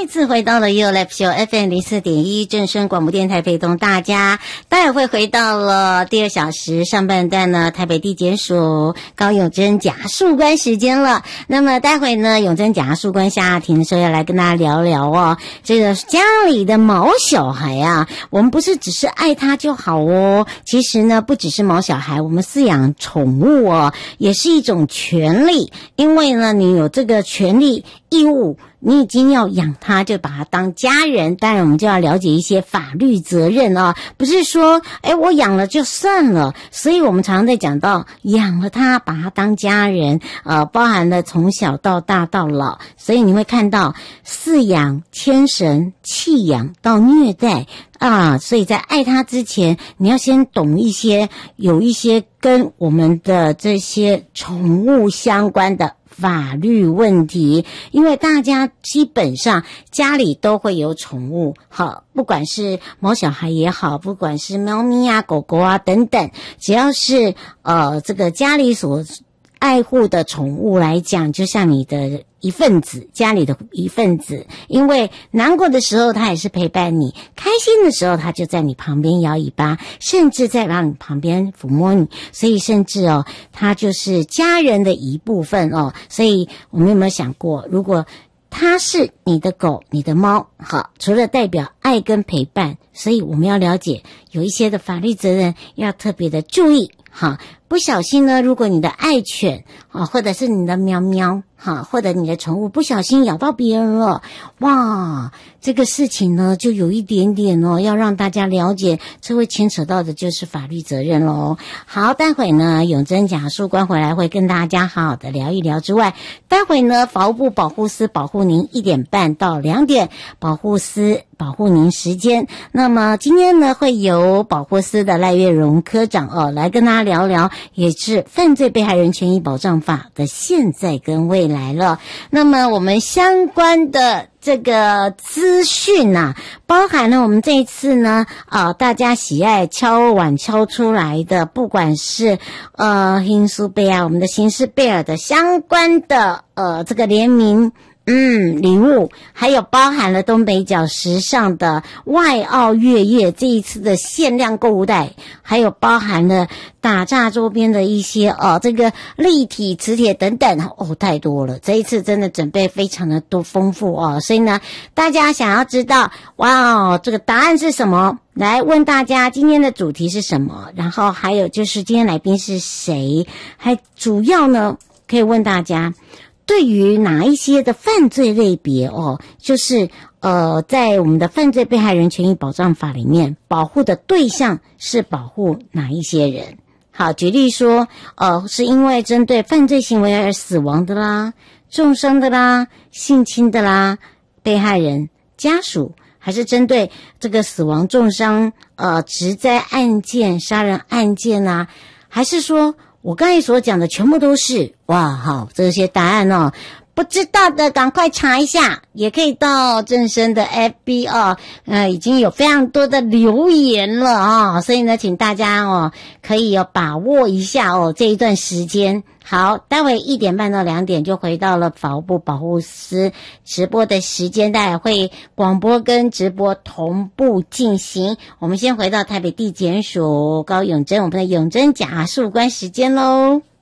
再次回到了 You Live Show FM 04.1正声广播电台，陪同大家。待会回到了第2小时上半段呢，台北地检署高永贞检察事务官时间了。那么待会呢，永贞检察事务官下庭的时候要来跟大家聊聊哦，这个家里的毛小孩啊，我们不是只是爱他就好哦。其实呢，不只是毛小孩，我们饲养宠物哦，也是一种权利。因为呢，你有这个权利义务，你已经要养它，就把它当家人。当然我们就要了解一些法律责任啊，不是说我养了就算了。所以我们常常在讲到养了它，把它当家人，包含了从小到大到老。所以你会看到饲养、牵绳、弃养到虐待啊，所以在爱它之前，你要先懂一些，有一些跟我们的这些宠物相关的法律问题。因为大家基本上家里都会有宠物，好，不管是毛小孩也好，不管是猫咪啊、狗狗啊等等，只要是这个家里所爱护的宠物来讲，就像你的一份子，家里的一份子。因为难过的时候它也是陪伴你，开心的时候它就在你旁边摇尾巴，甚至在让你旁边抚摸你，所以甚至它就是家人的一部分哦。所以我们有没有想过，如果它是你的狗、你的猫，好，除了代表爱跟陪伴，所以我们要了解有一些的法律责任要特别的注意。好，不小心呢，如果你的爱犬或者是你的喵喵或者你的宠物不小心咬到别人了，哇，这个事情呢就有一点点要让大家了解，这会牵扯到的就是法律责任咯。好，待会呢永贞检察事务官回来会跟大家好好的聊一聊之外，待会呢法务部保护司保护您1点半到2点，保护司保护您时间。那么今天呢会由保护司的赖月荣科长来跟大家聊聊，也是犯罪被害人权益保障法的现在跟未来了。那么我们相关的这个资讯包含了我们这一次呢大家喜爱敲碗敲出来的，不管是hin苏贝尔，我们的刑事贝尔的相关的这个联名礼物，还有包含了东北角时尚的外澳月夜这一次的限量购物袋，还有包含了打诈周边的一些这个立体磁铁等等太多了。这一次真的准备非常的多丰富所以呢大家想要知道这个答案是什么，来问大家今天的主题是什么，然后还有就是今天来宾是谁，还主要呢可以问大家对于哪一些的犯罪类别就是在我们的犯罪被害人权益保障法里面保护的对象是保护哪一些人。好，举例说是因为针对犯罪行为而死亡的啦、重伤的啦、性侵的啦、被害人家属，还是针对这个死亡重伤职灾案件、杀人案件还是说我刚才所讲的全部都是？哇，好，这些答案不知道的赶快查一下，也可以到正声的 FB 已经有非常多的留言了所以呢请大家可以把握一下这一段时间。好，待会1点半到2点就回到了法务部保护司直播的时间，大家会广播跟直播同步进行。我们先回到台北地检署高永贞，我们的永贞检察事务官时间咯。